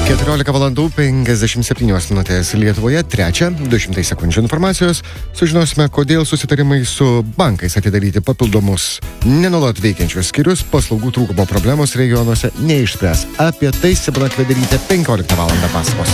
14 valandų 57 minutės Lietuvoje, 200 sekundžių informacijos. Sužinosime, kodėl susitarimai su bankais atidaryti papildomus nenuolat veikiančius skyrius paslaugų trūkumo problemos regionuose neišspręs. Apie tai Simona Kvederytė 15 valandą pasakos.